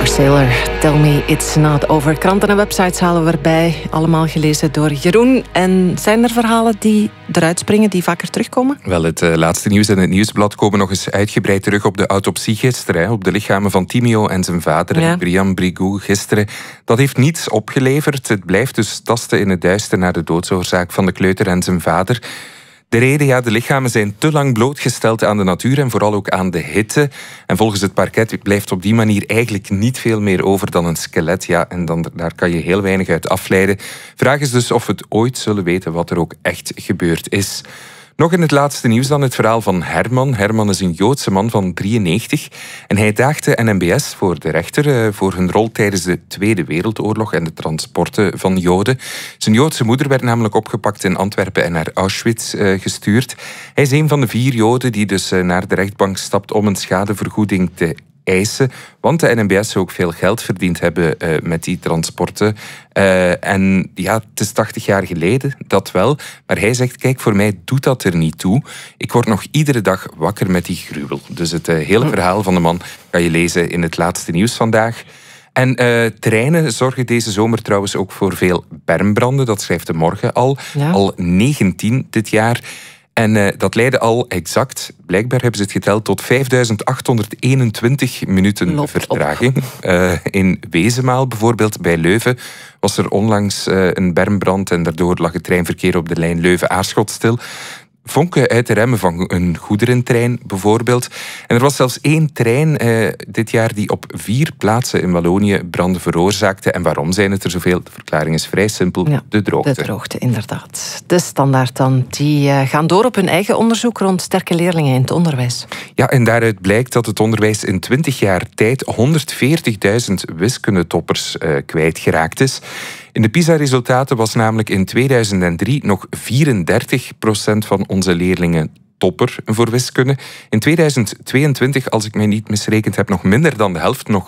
Starsailor, Tell Me It's Not Over. Kranten en websites halen we erbij. Allemaal gelezen door Jeroen. En zijn er verhalen die eruit springen, die vaker terugkomen? Wel, het laatste nieuws en het nieuwsblad komen nog eens uitgebreid terug op de autopsie gisteren. Op de lichamen van Timio en zijn vader, Briam Brigou, gisteren. Dat heeft niets opgeleverd. Het blijft dus tasten in het duister naar de doodsoorzaak van de kleuter en zijn vader. De reden, de lichamen zijn te lang blootgesteld aan de natuur en vooral ook aan de hitte. En volgens het parket blijft op die manier eigenlijk niet veel meer over dan een skelet. Ja, en daar kan je heel weinig uit afleiden. Vraag is dus of we het ooit zullen weten wat er ook echt gebeurd is. Nog in het laatste nieuws dan het verhaal van Herman. Herman is een Joodse man van 93 en hij daagde NMBS voor de rechter voor hun rol tijdens de Tweede Wereldoorlog en de transporten van Joden. Zijn Joodse moeder werd namelijk opgepakt in Antwerpen en naar Auschwitz gestuurd. Hij is een van de 4 Joden die dus naar de rechtbank stapt om een schadevergoeding te eisen, want de NMBS zou ook veel geld verdiend hebben met die transporten. En ja, het is 80 jaar geleden, dat wel. Maar hij zegt, kijk, voor mij doet dat er niet toe. Ik word nog iedere dag wakker met die gruwel. Dus het hele verhaal van de man kan je lezen in het laatste nieuws vandaag. En treinen zorgen deze zomer trouwens ook voor veel bermbranden. Dat schrijft de Morgen al. Ja. Al 19 dit jaar. En dat leidde al exact, blijkbaar hebben ze het geteld, tot 5821 minuten vertraging. In Wezemaal bijvoorbeeld, bij Leuven, was er onlangs een bermbrand en daardoor lag het treinverkeer op de lijn Leuven-Aarschot stil. Vonken uit de remmen van een goederentrein bijvoorbeeld. En er was zelfs 1 trein dit jaar die op 4 plaatsen in Wallonië branden veroorzaakte. En waarom zijn het er zoveel? De verklaring is vrij simpel, de droogte. De droogte, inderdaad. De Standaard dan, die gaan door op hun eigen onderzoek rond sterke leerlingen in het onderwijs. Ja, en daaruit blijkt dat het onderwijs in 20 jaar tijd 140.000 wiskundetoppers kwijtgeraakt is. In de PISA-resultaten was namelijk in 2003 nog 34% van onze leerlingen topper voor wiskunde. In 2022, als ik mij niet misrekend heb, nog minder dan de helft, nog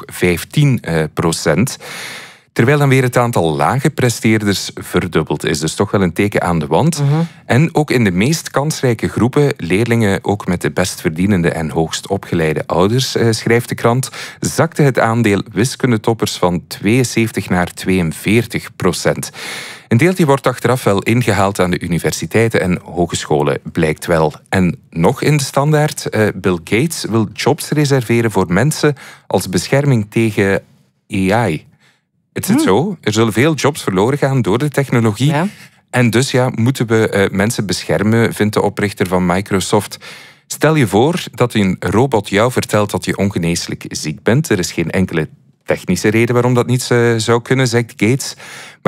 15%. Terwijl dan weer het aantal lage presteerders verdubbeld is. Dus toch wel een teken aan de wand. En ook in de meest kansrijke groepen, leerlingen ook met de best verdienende en hoogst opgeleide ouders, schrijft de krant, zakte het aandeel wiskundetoppers van 72 naar 42%. Een deeltje wordt achteraf wel ingehaald aan de universiteiten en hogescholen, blijkt wel. En nog in de Standaard, Bill Gates wil jobs reserveren voor mensen als bescherming tegen AI. Het zit zo, er zullen veel jobs verloren gaan door de technologie. Ja. En dus moeten we mensen beschermen, vindt de oprichter van Microsoft. Stel je voor dat een robot jou vertelt dat je ongeneeslijk ziek bent. Er is geen enkele technische reden waarom dat niet zou kunnen, zegt Gates.